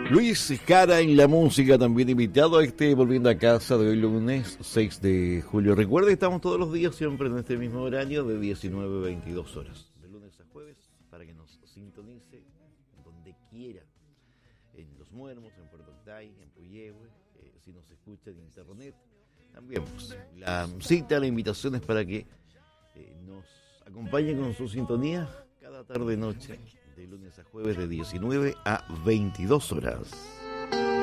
Luis Jara en la música, también invitado a este Volviendo a Casa de hoy lunes 6 de julio. Recuerde, estamos todos los días siempre en este mismo horario de 19 a 22 horas, de lunes a jueves, para que nos sintonice donde quiera, en Los Muermos, en Puerto Octay, en Puyehue, si nos escucha en internet. También pues, la cita, la invitación es para que nos acompañe con su sintonía cada tarde-noche, de lunes a jueves de 19 a 22 horas.